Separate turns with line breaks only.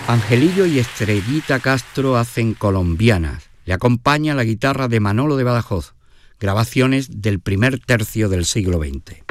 Angelillo y Estrellita Castro hacen Colombianas. Le acompaña la guitarra de Manolo de Badajoz, grabaciones del primer tercio del siglo XX.